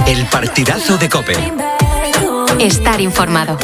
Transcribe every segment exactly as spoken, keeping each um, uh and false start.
El partidazo de COPE. Estar informado.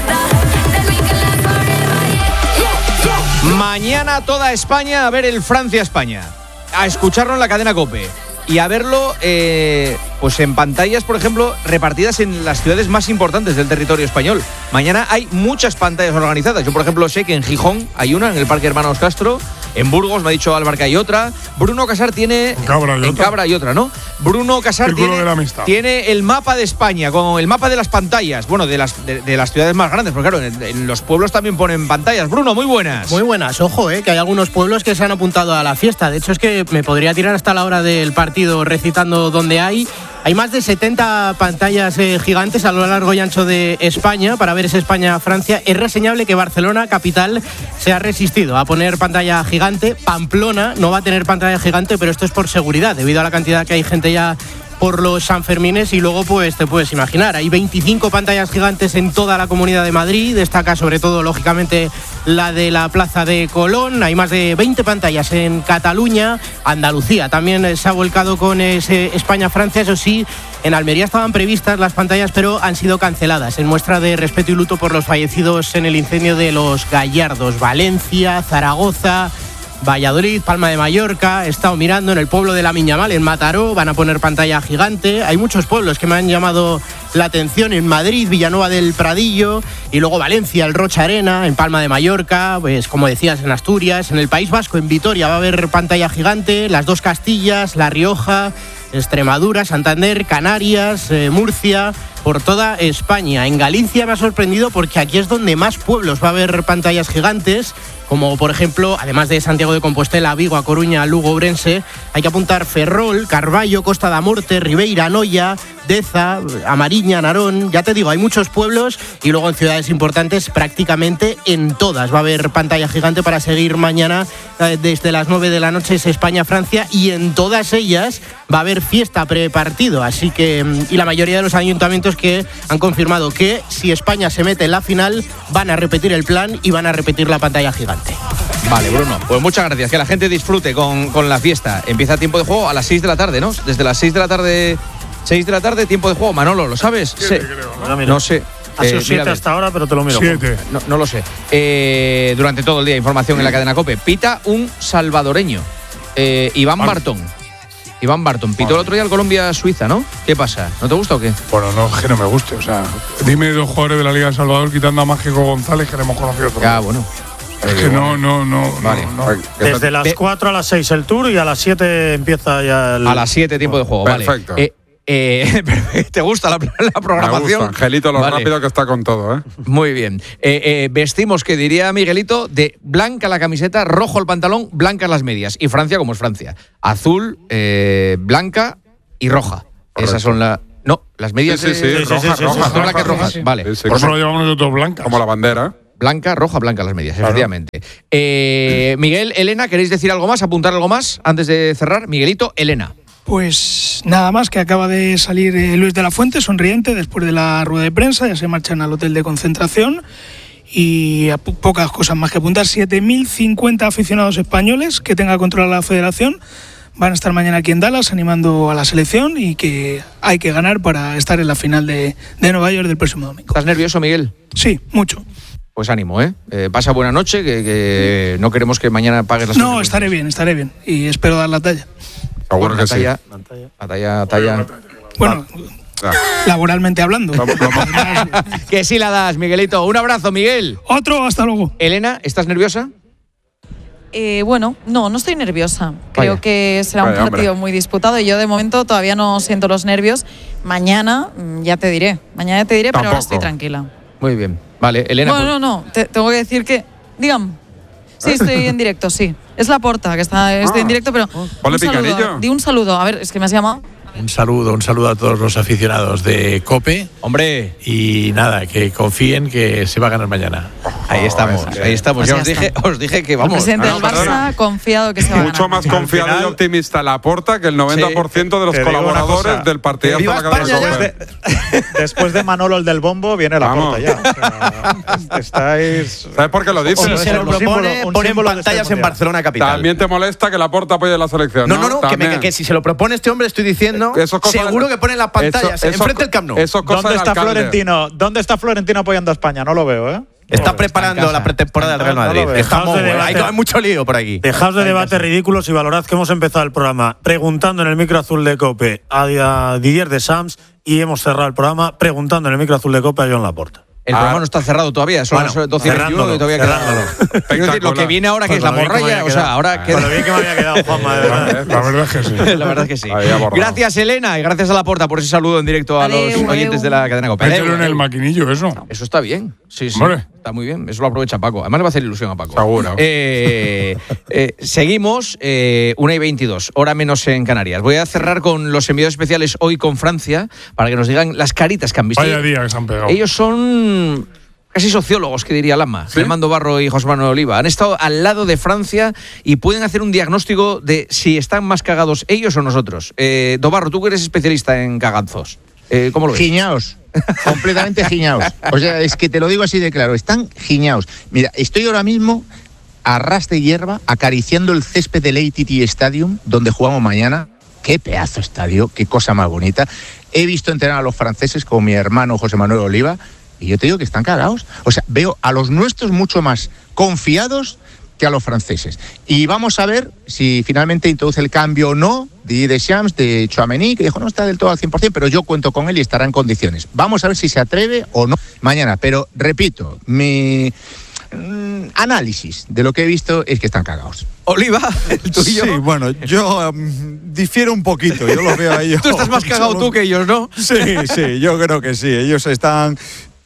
Mañana toda España a ver el Francia-España. A escucharlo en la cadena COPE. Y a verlo eh, pues en pantallas, por ejemplo, repartidas en las ciudades más importantes del territorio español. Mañana hay muchas pantallas organizadas. Yo, por ejemplo, sé que en Gijón hay una, en el Parque Hermanos Castro. En Burgos me ha dicho Álvaro que hay otra. Bruno Casar tiene... En Cabra hay en otra. Cabra hay otra, ¿no? Bruno Casar tiene, de la amistad. tiene el mapa de España, con el mapa de las pantallas. Bueno, de las, de, de las ciudades más grandes, porque claro, en, en los pueblos también ponen pantallas. Bruno, muy buenas. Muy buenas, ojo, eh, que hay algunos pueblos que se han apuntado a la fiesta. De hecho, es que me podría tirar hasta la hora del partido recitando donde hay. Hay más de setenta pantallas eh, gigantes a lo largo y ancho de España para ver ese España-Francia. Es reseñable que Barcelona, capital, se ha resistido a poner pantalla gigante. Pamplona no va a tener pantalla gigante, pero esto es por seguridad, debido a la cantidad que hay gente ya por los Sanfermines. Y luego, pues te puedes imaginar, hay veinticinco pantallas gigantes en toda la Comunidad de Madrid. Destaca sobre todo, lógicamente, la de la Plaza de Colón. Hay más de veinte pantallas en Cataluña. Andalucía también se ha volcado con ese España-Francia. Eso sí, en Almería estaban previstas las pantallas, pero han sido canceladas en muestra de respeto y luto por los fallecidos en el incendio de Los Gallardos. Valencia, Zaragoza, Valladolid, Palma de Mallorca. He estado mirando en el pueblo de La Miñamal, en Mataró, van a poner pantalla gigante. Hay muchos pueblos que me han llamado la atención: en Madrid, Villanueva del Pradillo, y luego Valencia, el Rocha Arena, en Palma de Mallorca, pues como decías, en Asturias. En el País Vasco, en Vitoria, va a haber pantalla gigante. Las dos Castillas, La Rioja, Extremadura, Santander, Canarias, eh, Murcia, por toda España. En Galicia me ha sorprendido porque aquí es donde más pueblos va a haber pantallas gigantes, como por ejemplo, además de Santiago de Compostela, Vigo, A Coruña, Lugo, Ourense. Hay que apuntar Ferrol, Carballo, Costa da Morte, Ribeira, Noia, Deza, Amariña, Narón. Ya te digo, hay muchos pueblos, y luego en ciudades importantes prácticamente en todas va a haber pantalla gigante para seguir mañana eh, desde las nueve de la noche es España-Francia, y en todas ellas va a haber fiesta prepartido. Así que, y la mayoría de los ayuntamientos que han confirmado que si España se mete en la final van a repetir el plan y van a repetir la pantalla gigante. Vale, Bruno, pues muchas gracias. Que la gente disfrute con, con la fiesta. Empieza tiempo de juego a las seis de la tarde, ¿no? Desde las seis de la tarde, seis de la tarde, tiempo de juego. Manolo, ¿lo sabes? Sí, sí. creo, ¿no? No sé. Ha sido Eh, siete mírame. hasta ahora, pero te lo miro. Siete. No, no lo sé. Eh, durante todo el día, información en la cadena COPE. Pita un salvadoreño, eh, Iván Vale. Bartón. Iván Bartón. Pitó Vale. el otro día el Colombia-Suiza, ¿no? ¿Qué pasa? ¿No te gusta o qué? Bueno, no es que no me guste. O sea, dime dos jugadores de la Liga de Salvador, quitando a Mágico González, que le hemos conocido todos. Ya, bueno. Es que no, no, no. Vale. no, no. Desde las De- cuatro a las seis el tour y a las siete empieza ya el... A las siete, tiempo de juego, Perfecto. vale. Eh, eh, ¿Te gusta la, la Me programación? gusta, Angelito, lo Vale. rápido que está con todo, ¿eh? Muy bien. Eh, eh, vestimos, que diría Miguelito, de blanca la camiseta, rojo el pantalón, blancas las medias. Y Francia, como es Francia, azul, eh, blanca y roja. Correcto. Esas son las... No, las medias... Sí, sí, sí, eh, sí, sí, roja, sí, roja, sí, son roja, blancas roja, rojas. sí. Vale. Sí, sí, Por eso como, lo llevamos nosotros blancas. como la bandera. Blanca, roja, blanca las medias, Claro. efectivamente. Eh, Miguel, Elena, ¿queréis decir algo más? ¿Apuntar algo más antes de cerrar? Miguelito, Elena. Pues nada más, que acaba de salir eh, Luis de la Fuente, sonriente, después de la rueda de prensa. Ya se marchan al hotel de concentración. Y a po- pocas cosas más que apuntar. siete mil cincuenta aficionados españoles que tenga controlada la federación van a estar mañana aquí en Dallas animando a la selección, y que hay que ganar para estar en la final de, de Nueva York del próximo domingo. ¿Estás nervioso, Miguel? Sí, mucho. Pues ánimo, ¿eh? eh pasa buena noche, que, que no queremos que mañana pagues las No, consecuencias. estaré bien, estaré bien. Y espero dar la talla. Seguro que sí. talla, la talla, talla. Bueno, Ah. laboralmente hablando. Vamos, vamos. Que sí la das, Miguelito. Un abrazo, Miguel. Otro, hasta luego. Elena, ¿estás nerviosa? Eh, bueno, no, no estoy nerviosa. Creo Vaya. que será un Vaya, hombre. partido muy disputado, y yo de momento todavía no siento los nervios. Mañana mm, ya te diré, mañana ya te diré, pero ahora Tampoco. estoy tranquila. Muy bien. Vale, Elena. Bueno, pues- no, no, te- tengo que decir que, dígame. Sí, estoy en directo, sí. Es la Porta, que está, estoy en directo, pero Ponle un saludo, picanillo. di un saludo. A ver, es que me has llamado. Un saludo, un saludo a todos los aficionados de COPE Hombre, y nada, que confíen que se va a ganar mañana. Ahí estamos, ahí estamos. Pues ya ya os dije, está. os dije que El vamos. presidente Ah, del no, Barça perdona. confiado que se va a Mucho ganar. más confiado final- y optimista Laporta que el noventa por ciento de los te digo una colaboradores cosa. del partidazo de Viva la cadena España, Cope. Después de Manolo, el del bombo, viene la Vamos. porta ya. O sea, estáis. ¿Sabes por qué lo dices? Si es se lo un propone, símbolo- un ponen símbolo de este pantallas en mundial. Barcelona capital. También te molesta que Laporta apoye la selección. No, No, no, no, que, me- También. que si se lo propone este hombre, estoy diciendo, Eso es cosa seguro de- que ponen las pantallas eso- eso- enfrente del Camp Nou. Eso es cosa ¿Dónde del está alcalde. Florentino? ¿Dónde está Florentino apoyando a España? No lo veo, ¿eh? Está No, preparando está en la casa. pretemporada del Real No lo Madrid. veo. Estamos, Dejaos de hay, debate. hay mucho lío por aquí. Dejaos de debates ridículos y valorad que hemos empezado el programa preguntando en el micro azul de COPE a, a Didier Deschamps y hemos cerrado el programa preguntando en el micro azul de COPE a Joan Laporta. El Ah. programa no está cerrado todavía, son Bueno, las doce y veintiuno y todavía queda. cerrándolo. Quiero decir, lo que viene ahora, que es la Con lo bien que me morralla, había o sea, quedado. ahora Con queda. lo bien que me había quedado, Juanma, de verdad. La verdad es que sí. La verdad es que sí. Ahí abordado. Gracias, Elena, y gracias a Laporta por ese saludo en directo a Adeu, los oyentes adeu. de la cadena Cope. Mételo Adeu, en el adeu. maquinillo, eso. Eso está bien. Sí, sí. Hombre. Está muy bien. Eso lo aprovecha Paco. Además le va a hacer ilusión a Paco. Seguro. Eh, eh, seguimos, eh, una y veintidós, hora menos en Canarias. Voy a cerrar con los enviados especiales hoy con Francia para que nos digan las caritas que han visto. Vaya día que se han pegado. Ellos son casi sociólogos, que diría Lama, ¿Sí? Armando Barro y José Manuel Oliva. Han estado al lado de Francia y pueden hacer un diagnóstico de si están más cagados ellos o nosotros. Eh, Dobarro, tú que eres especialista en cagazos. Eh, ¿Cómo lo ves? Giñaos, completamente giñaos. O sea, es que te lo digo así de claro, están giñaos. Mira, estoy ahora mismo a ras de hierba acariciando el césped del A T T Stadium, donde jugamos mañana. Qué pedazo de estadio, qué cosa más bonita. He visto entrenar a los franceses con mi hermano José Manuel Oliva y yo te digo que están cagados. O sea, veo a los nuestros mucho más confiados que a los franceses. Y vamos a ver si finalmente introduce el cambio o no de Deschamps, de Tchouaméni, que dijo no está del todo al cien por ciento, pero yo cuento con él y estará en condiciones. Vamos a ver si se atreve o no mañana. Pero, repito, mi mm, análisis de lo que he visto es que están cagados. Oliva, el tuyo. Sí, bueno, yo um, difiero un poquito, yo lo veo a ellos. Tú estás más cagado tú que ellos, ¿no? Sí, sí, yo creo que sí. Ellos están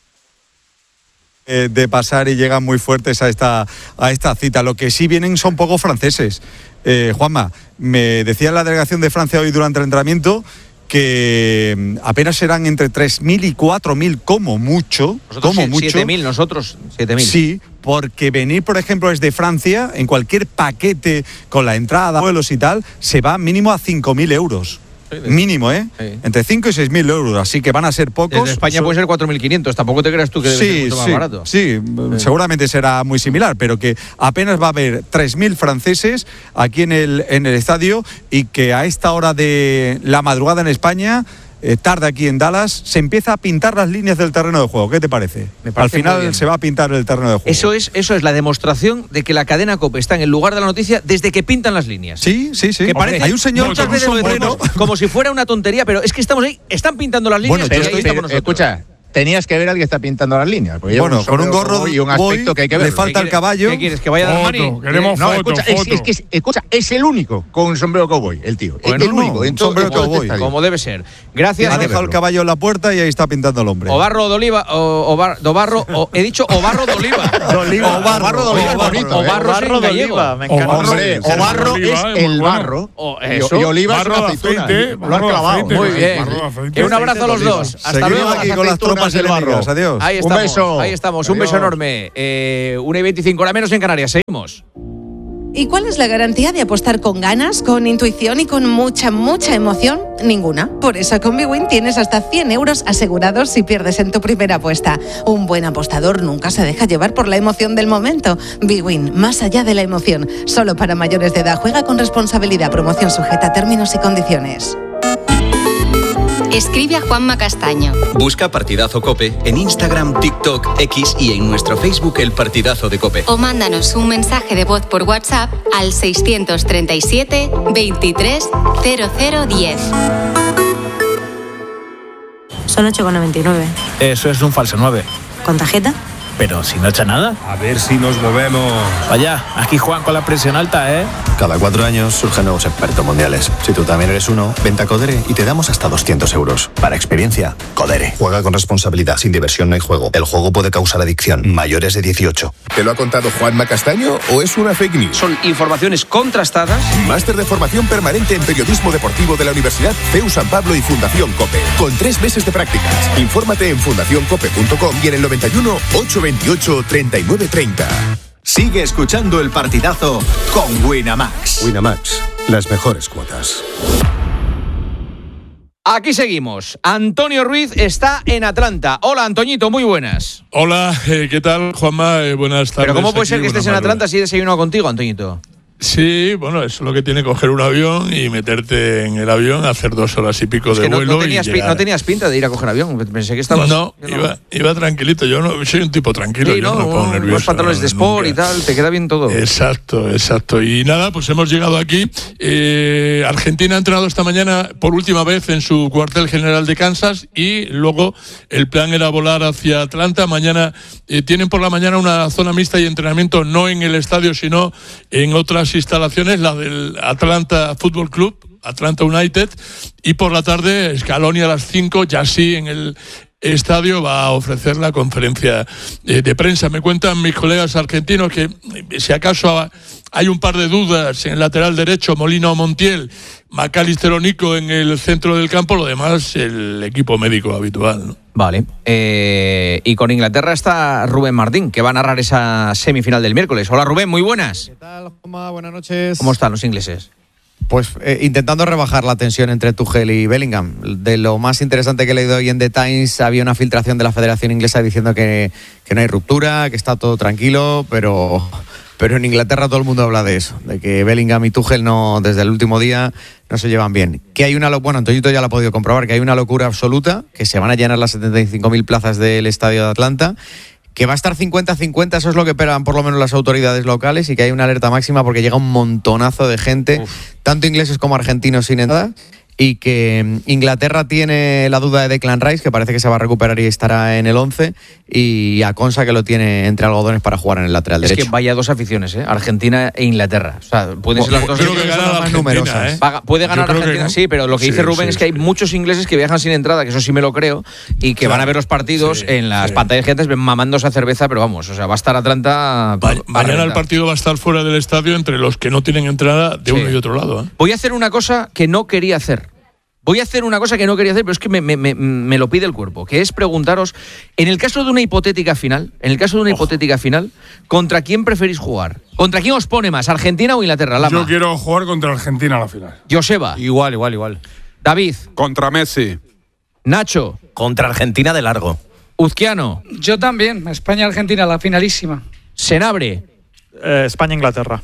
eh, de pasar y llegan muy fuertes a esta, a esta cita. Lo que sí vienen son pocos franceses. Eh, Juanma, me decía la delegación de Francia hoy durante el entrenamiento que mm, apenas serán entre tres mil y cuatro mil como mucho. Nosotros como si- mucho. siete mil, nosotros siete mil. Sí, porque venir, por ejemplo, desde Francia, en cualquier paquete con la entrada, vuelos y tal, se va mínimo a cinco mil euros. Mínimo, ¿eh? Sí. Entre cinco y seis mil euros, así que van a ser pocos. Desde España So- puede ser cuatro mil quinientos, tampoco te creas tú que debe ser Sí, mucho más sí, barato. sí, seguramente será muy similar, pero que apenas va a haber tres mil franceses aquí en el, en el estadio y que a esta hora de la madrugada en España, eh, tarde aquí en Dallas, se empieza a pintar las líneas del terreno de juego. ¿Qué te parece? Me Al parece muy final bien. se va a pintar el terreno de juego. Eso es, eso es la demostración de que la cadena COPE está en el lugar de la noticia desde que pintan las líneas. Sí, sí, sí. Que parece, Hay un señor muchas con veces un lo decimos sombrero. como si fuera una tontería, pero es que estamos ahí, están pintando las líneas Bueno, y yo ahí estoy- estamos nosotros. Escucha, tenías que ver al que está pintando las líneas. porque lleva Bueno, con un sombrero gorro y un voy, aspecto que hay que le ver. falta el ¿Qué caballo. ¿Qué quieres? ¿Que vaya a dar Foto, mani? queremos No, foto, escucha, es, foto. es que es, escucha, es el único con un sombrero cowboy, el tío. Bueno, el no, único. un en todo- sombrero en todo este cowboy. estadio. Como debe ser. Gracias. Ha dejado el caballo en la puerta y ahí está pintando el hombre. Obarro de Oliva, o, Obar- Dobarro, o, he dicho Obarro de Oliva. Oliva. Obarro de Oliva, Obarro, bonito, ¿eh? Obarro Obarro sin de gallego. Oliva, me Obarro. encanta. Hombre, Obarro Obarro de Oliva, es es muy el bueno. barro O y, eso. y Oliva es Barro una de aceituna. aceite, Lo has barro de clavado. aceite. Muy bien. Barro de aceite. Que un abrazo a los dos. Hasta Seguimos luego. aquí con las tropas del barro. enemigas. Adiós. Ahí Un estamos. beso. Ahí estamos. Un Adiós. beso enorme. Eh, una y veinticinco, hora menos en Canarias. Seguimos. ¿Y cuál es la garantía de apostar con ganas, con intuición y con mucha, mucha emoción? Ninguna. Por eso con Bwin tienes hasta cien euros asegurados si pierdes en tu primera apuesta. Un buen apostador nunca se deja llevar por la emoción del momento. Bwin, más allá de la emoción. Solo para mayores de edad. Juega con responsabilidad. Promoción sujeta a términos y condiciones. Escribe a Juanma Castaño. Busca Partidazo Cope en Instagram, TikTok, X y en nuestro Facebook El Partidazo de Cope. O mándanos un mensaje de voz por WhatsApp al seiscientos treinta y siete, veintitrés, cero cero diez. Son ocho con noventa y nueve. Eso es un falso nueve. ¿Con tarjeta? Pero si no echa nada. A ver si nos movemos. Vaya, aquí Juan con la presión alta, ¿eh? Cada cuatro años surgen nuevos expertos mundiales. Si tú también eres uno, vente a Codere y te damos hasta doscientos euros. Para experiencia, Codere. Juega con responsabilidad. Sin diversión no hay juego. El juego puede causar adicción. Mayores de dieciocho. ¿Te lo ha contado Juanma Castaño o es una fake news? Son informaciones contrastadas. Máster de formación permanente en periodismo deportivo de la Universidad C E U San Pablo y Fundación COPE. Con tres meses de prácticas. Infórmate en fundación cope punto com y en el noventa y uno, ochocientos veintiocho, treinta y nueve treinta. Sigue escuchando el partidazo con Winamax. Winamax, las mejores cuotas. Aquí seguimos. Antonio Ruiz está en Atlanta. Hola, Antoñito, muy buenas. Hola, eh, ¿qué tal, Juanma? Eh, buenas tardes. Pero ¿cómo puede aquí, ser que estés en Atlanta si he desayunado contigo, Antoñito? Sí, bueno, eso es lo que tiene coger un avión y meterte en el avión, hacer dos horas y pico es de que no, vuelo. No tenías, y pi- no tenías pinta de ir a coger avión. Pensé que estabas. No, que no. Iba, iba tranquilito. Yo no soy un tipo tranquilo. Sí, yo no, no me pongo nervioso. Unos pantalones no, de sport nunca. y tal, te queda bien todo. Exacto, exacto. Y nada, pues hemos llegado aquí. Eh, Argentina ha entrenado esta mañana por última vez en su cuartel general de Kansas y luego el plan era volar hacia Atlanta. Mañana eh, tienen por la mañana una zona mixta y entrenamiento no en el estadio, sino en otras instalaciones, la del Atlanta Football Club, Atlanta United, y por la tarde Scaloni a las cinco, ya sí en el estadio va a ofrecer la conferencia eh, de prensa. Me cuentan mis colegas argentinos que eh, si acaso hay un par de dudas en el lateral derecho, Molina o Montiel, McAllister o Nico en el centro del campo, lo demás el equipo médico habitual, ¿no? Vale. Eh, y con Inglaterra está Rubén Martín, que va a narrar esa semifinal del miércoles. Hola Rubén, muy buenas. ¿Qué tal, Juanma? Buenas noches. ¿Cómo están los ingleses? Pues eh, intentando rebajar la tensión entre Tuchel y Bellingham. De lo más interesante que he leído hoy en The Times, había una filtración de la Federación Inglesa diciendo que, que no hay ruptura, que está todo tranquilo, pero, pero en Inglaterra todo el mundo habla de eso, de que Bellingham y Tuchel no, desde el último día no se llevan bien. Que hay una, bueno, Antoñito ya lo ha podido comprobar, que hay una locura absoluta, que se van a llenar las setenta y cinco mil plazas del estadio de Atlanta, que va a estar cincuenta cincuenta, eso es lo que esperan por lo menos las autoridades locales, y que hay una alerta máxima porque llega un montonazo de gente, Uf. tanto ingleses como argentinos sin entrada, y que Inglaterra tiene la duda de Declan Rice, que parece que se va a recuperar y estará en el once, y a Konsa, que lo tiene entre algodones para jugar en el lateral es derecho. Es que vaya dos aficiones, ¿eh? Argentina e Inglaterra. O sea, pueden ser las dos creo que gana la más numerosas. ¿eh? Puede ganar Argentina, no. sí, pero lo que sí, dice Rubén sí, es que hay sí. muchos ingleses que viajan sin entrada, que eso sí me lo creo, y que claro. van a ver los partidos sí, en las sí. pantallas gigantes mamándose a cerveza, pero vamos, o sea, va a estar Atlanta. Ma- mañana el partido va a estar fuera del estadio entre los que no tienen entrada de sí. uno y otro lado. ¿eh? Voy a hacer una cosa que no quería hacer. Voy a hacer una cosa que no quería hacer, pero es que me, me, me, me lo pide el cuerpo, que es preguntaros, en el caso de una hipotética final, en el caso de una Ojo. hipotética final, ¿contra quién preferís jugar? ¿Contra quién os pone más, Argentina o Inglaterra? Lama. Yo quiero jugar contra Argentina a la final. Joseba. Igual, igual, igual. David. Contra Messi. Nacho. Contra Argentina de largo. Uzquiano. Yo también, España-Argentina, la finalísima. Senabre. Eh, España-Inglaterra.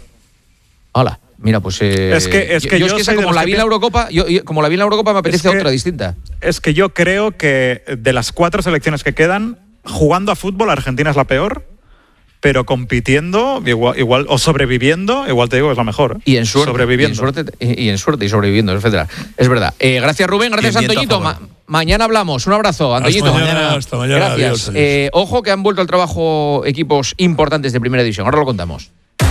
Hola. Mira, pues eh, es que, es que yo, yo, yo es que como la vi en la Eurocopa, yo, yo, como la vi en la Eurocopa me apetece es que, otra distinta. Es que yo creo que de las cuatro selecciones que quedan, jugando a fútbol, Argentina es la peor, pero compitiendo igual, igual o sobreviviendo, igual te digo es la mejor. ¿eh? Y en suerte, sobreviviendo. Y en suerte y, y en suerte y sobreviviendo, etcétera. Es verdad. Eh, gracias Rubén, gracias Antoñito. Ma- mañana hablamos. Un abrazo, Antoñito. Hasta mañana. Hasta mañana. Gracias. Adiós, adiós. Eh, ojo que han vuelto al trabajo equipos importantes de Primera División. Ahora lo contamos.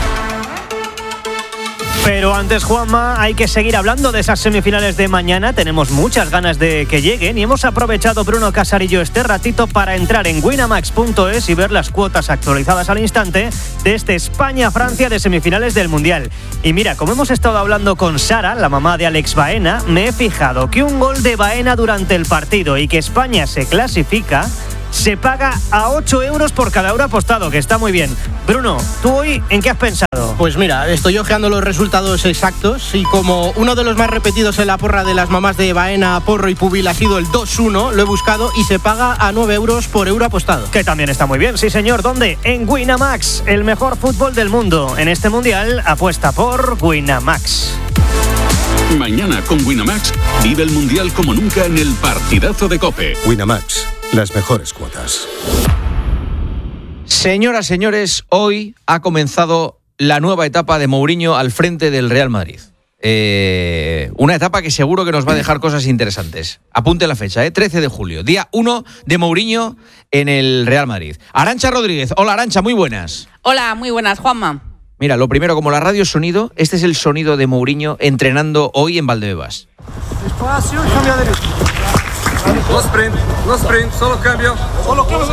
Pero antes, Juanma, hay que seguir hablando de esas semifinales de mañana. Tenemos muchas ganas de que lleguen y hemos aprovechado, Bruno Casarillo, este ratito para entrar en winamax punto es y ver las cuotas actualizadas al instante de este España-Francia de semifinales del Mundial. Y mira, como hemos estado hablando con Sara, la mamá de Alex Baena, me he fijado que un gol de Baena durante el partido y que España se clasifica se paga a ocho euros por cada euro apostado, que está muy bien. Bruno, ¿tú hoy en qué has pensado? Pues mira, estoy ojeando los resultados exactos y como uno de los más repetidos en la porra de las mamás de Baena, Porro y Pubil ha sido el dos uno, lo he buscado y se paga a nueve euros por euro apostado. Que también está muy bien, sí señor. ¿Dónde? En Winamax, el mejor fútbol del mundo. En este mundial, apuesta por Winamax. Mañana con Winamax, vive el mundial como nunca en el partidazo de COPE. Winamax, las mejores cuotas. Señoras, señores, hoy ha comenzado la nueva etapa de Mourinho al frente del Real Madrid. Eh, una etapa que seguro que nos va a dejar cosas interesantes. Apunte la fecha, ¿eh? trece de julio, día uno de Mourinho en el Real Madrid. Arantxa Rodríguez. Hola, Arantxa, muy buenas. Hola, muy buenas, Juanma. Mira, lo primero, como la radio sonido, este es el sonido de Mourinho entrenando hoy en Valdebebas. Espacio y cambia derecho. No sprint, no sprint, solo cambio. Solo cambio.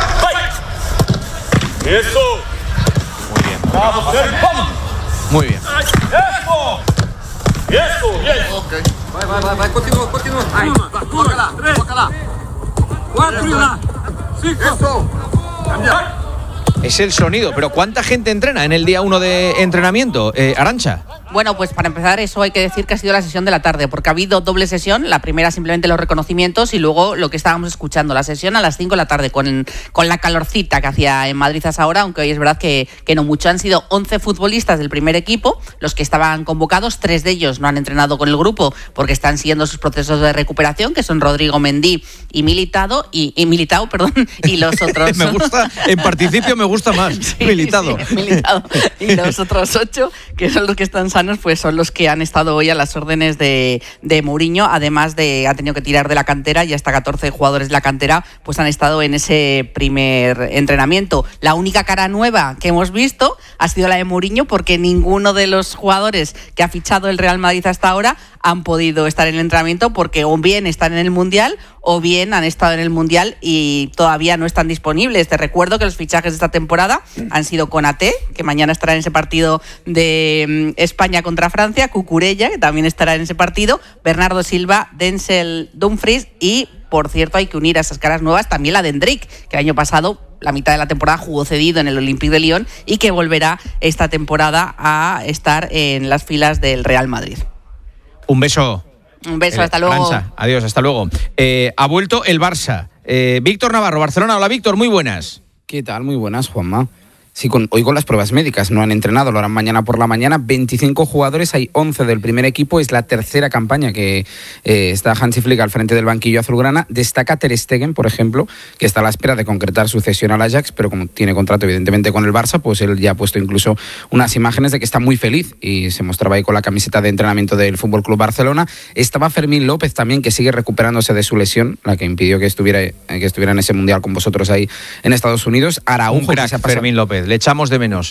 Eso. Muy bien. Vamos, vamos. Muy bien. Eso. Eso, bien. Ok. Vai, vai, vai, vai, continúa, continúa. Ahí, tócala, tócala. Cuatro, cinco. Eso. Cambia. Es el sonido, pero ¿cuánta gente entrena en el día uno de entrenamiento? Eh, Arantxa. Bueno, pues para empezar, eso hay que decir que ha sido la sesión de la tarde, porque ha habido doble sesión, la primera simplemente los reconocimientos y luego lo que estábamos escuchando, la sesión a las cinco de la tarde, con, con la calorcita que hacía en Madrid a esa hora, aunque hoy es verdad que, que no mucho. Han sido once futbolistas del primer equipo, los que estaban convocados, tres de ellos no han entrenado con el grupo porque están siguiendo sus procesos de recuperación, que son Rodrigo Mendy y Militado, y, y Militao, perdón, y los otros... me gusta, en participio me gusta más, sí, Militado. Sí, Militado. Y los otros ocho, que son los que están sanos, pues son los que han estado hoy a las órdenes de, de Mourinho, además de ha tenido que tirar de la cantera y hasta catorce jugadores de la cantera pues han estado en ese primer entrenamiento. La única cara nueva que hemos visto ha sido la de Mourinho, porque ninguno de los jugadores que ha fichado el Real Madrid hasta ahora han podido estar en el entrenamiento, porque o bien están en el Mundial o bien han estado en el Mundial y todavía no están disponibles. Te recuerdo que los fichajes de esta temporada han sido Konaté, que mañana estará en ese partido de España contra Francia, Cucurella, que también estará en ese partido, Bernardo Silva, Denzel Dumfries y, por cierto, hay que unir a esas caras nuevas también la de Endrick, que el año pasado la mitad de la temporada jugó cedido en el Olympique de Lyon y que volverá esta temporada a estar en las filas del Real Madrid. Un beso. Un beso, eh, hasta luego. Arancha, adiós, hasta luego. Eh, ha vuelto el Barça. Eh, Víctor Navarro, Barcelona. Hola, Víctor, muy buenas. ¿Qué tal? Muy buenas, Juanma. Sí, con, hoy con las pruebas médicas, no han entrenado, lo harán mañana por la mañana. veinticinco jugadores, hay once del primer equipo, es la tercera campaña que eh, está Hansi Flick al frente del banquillo azulgrana. Destaca Ter Stegen, por ejemplo, que está a la espera de concretar su cesión al Ajax, pero como tiene contrato evidentemente con el Barça, pues él ya ha puesto incluso unas imágenes de que está muy feliz y se mostraba ahí con la camiseta de entrenamiento del F C Barcelona. Estaba Fermín López también, que sigue recuperándose de su lesión, la que impidió que estuviera, que estuviera en ese Mundial con vosotros ahí en Estados Unidos. Araujo, un crack, que se ha pasado... Fermín López. Le echamos de menos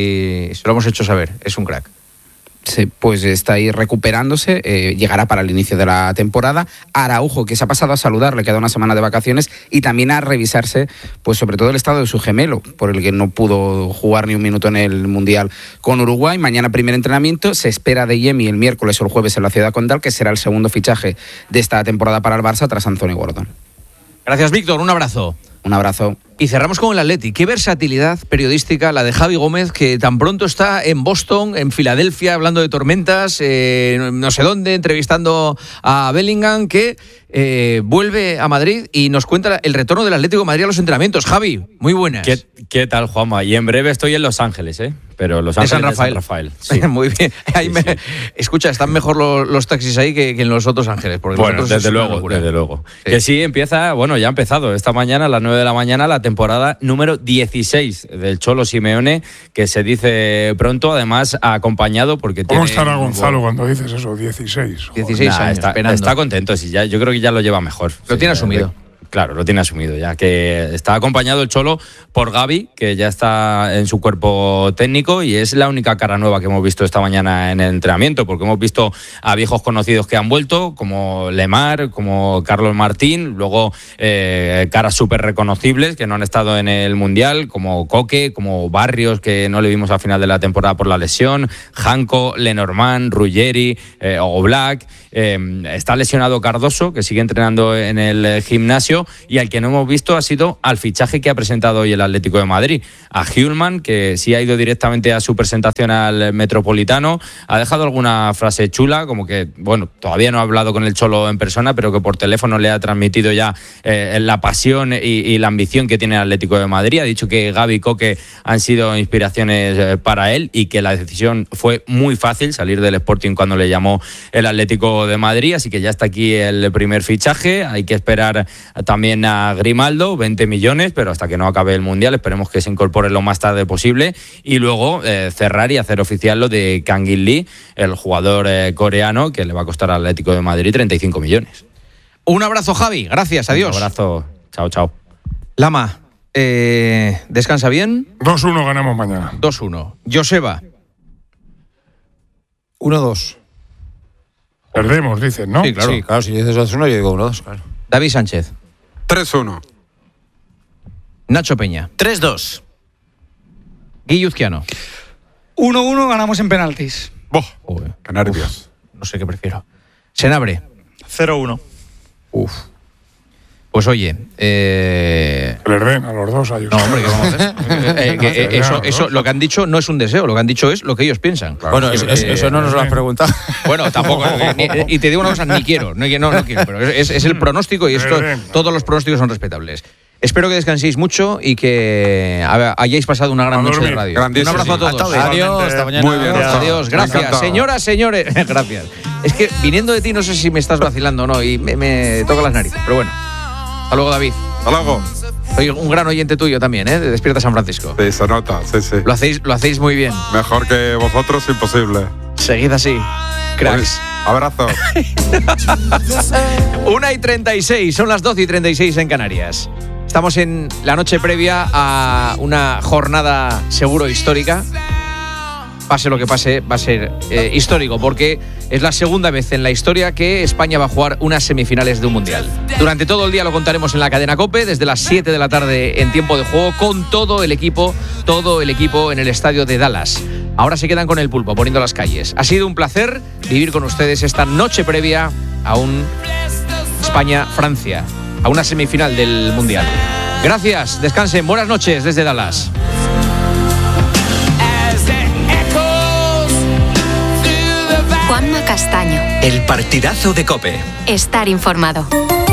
y se lo hemos hecho saber. Es un crack. Sí, pues está ahí recuperándose, eh, llegará para el inicio de la temporada. Araujo, que se ha pasado a saludar, le queda una semana de vacaciones, y también a revisarse, pues sobre todo el estado de su gemelo, por el que no pudo jugar ni un minuto en el Mundial con Uruguay. Mañana primer entrenamiento, se espera de Yemi el miércoles o el jueves en la Ciudad Condal, que será el segundo fichaje de esta temporada para el Barça tras Anthony Gordon. Gracias, Víctor, un abrazo. Un abrazo. Y cerramos con el Atleti. Qué versatilidad periodística la de Javi Gómez, que tan pronto está en Boston, en Filadelfia, hablando de tormentas, eh, no sé dónde, entrevistando a Bellingham, que eh, vuelve a Madrid y nos cuenta el retorno del Atlético de Madrid a los entrenamientos. Javi, muy buenas. ¿Qué, qué tal, Juanma? Y en breve estoy en Los Ángeles, ¿eh? Pero Los Ángeles de San Rafael. De San Rafael. Sí. Muy bien. Ahí sí, me... sí. Escucha, están mejor los, los taxis ahí que, que en los otros Ángeles. Porque bueno, los desde luego, desde luego. Sí. Que sí, empieza, bueno, ya ha empezado esta mañana a las nueve de la mañana la temporada número dieciséis del Cholo Simeone, que se dice pronto, además acompañado porque ¿Cómo tiene... estará Gonzalo cuando dices eso? dieciséis. dieciséis nah, años, está, esperando. Está contento, sí, ya, yo creo que ya lo lleva mejor. Lo sí, tiene ya, asumido. Claro, lo tiene asumido ya, que está acompañado el Cholo por Gavi, que ya está en su cuerpo técnico y es la única cara nueva que hemos visto esta mañana en el entrenamiento, porque hemos visto a viejos conocidos que han vuelto, como Lemar, como Carlos Martín, luego eh, caras súper reconocibles que no han estado en el Mundial, como Coque, como Barrios, que no le vimos al final de la temporada por la lesión, Janko, Lenormand, Ruggeri, eh, Oblak, eh, está lesionado Cardoso, que sigue entrenando en el gimnasio, y al que no hemos visto ha sido al fichaje que ha presentado hoy el Atlético de Madrid, a Hjulman, que sí ha ido directamente a su presentación al Metropolitano, ha dejado alguna frase chula, como que, bueno, todavía no ha hablado con el Cholo en persona, pero que por teléfono le ha transmitido ya eh, la pasión y, y la ambición que tiene el Atlético de Madrid. Ha dicho que Gavi y Coque han sido inspiraciones eh, para él y que la decisión fue muy fácil, salir del Sporting cuando le llamó el Atlético de Madrid, así que ya está aquí el primer fichaje. Hay que esperar también a Grimaldo, veinte millones, pero hasta que no acabe el Mundial esperemos que se incorpore lo más tarde posible, y luego eh, cerrar y hacer oficial lo de Kang In Lee, el jugador eh, coreano, que le va a costar al Atlético de Madrid treinta y cinco millones. Un abrazo, Javi, gracias, adiós. Un abrazo, chao, chao. Lama, Eh, ¿Descansa bien? dos uno ganamos mañana. dos uno. Joseba. uno dos. Perdemos, dicen, ¿no? Sí, claro. Sí, claro, si dices dos uno, yo digo uno dos, claro. David Sánchez. tres uno. Nacho Peña. tres dos. Guilluzquiano. uno uno ganamos en penaltis. ¡Boh! ¡Qué nervios! No sé qué prefiero. Senabre. cero uno. Uf. Pues oye, eh... Que les den a los dos a ellos. No, hombre, ¿qué vamos a hacer? Eh, que, eh, eso, eso, lo que han dicho no es un deseo, lo que han dicho es lo que ellos piensan. Claro. Bueno, eso, eso, eso no nos lo has preguntado. Bueno, tampoco. ni, y te digo una cosa, ni quiero, no, no, no quiero, pero es, es el pronóstico y esto, todos los pronósticos son respetables. Espero que descanséis mucho y que hayáis pasado una gran noche de radio. Grandísimo. Un abrazo a todos. Adiós, hasta mañana. Muy bien. Adiós, gracias. Señoras, señores, gracias. Es que viniendo de ti no sé si me estás vacilando o no y me, me toca las narices, pero bueno. Hasta luego, David. Hasta luego. Soy un gran oyente tuyo también, ¿eh? De Despierta San Francisco. Sí, se nota, sí, sí. Lo hacéis, lo hacéis muy bien. Mejor que vosotros, imposible. Seguid así, cracks. Abrazos. una y treinta y seis, son las doce y treinta y seis en Canarias. Estamos en la noche previa a una jornada seguro histórica. Pase lo que pase, va a ser eh, histórico, porque es la segunda vez en la historia que España va a jugar unas semifinales de un Mundial. Durante todo el día lo contaremos en la cadena COPE, desde las siete de la tarde en tiempo de juego, con todo el equipo, todo el equipo en el estadio de Dallas. Ahora se quedan con el pulpo, poniendo las calles. Ha sido un placer vivir con ustedes esta noche previa a un España-Francia, a una semifinal del Mundial. Gracias, descansen, buenas noches desde Dallas. Juanma Castaño. El partidazo de COPE. Estar informado.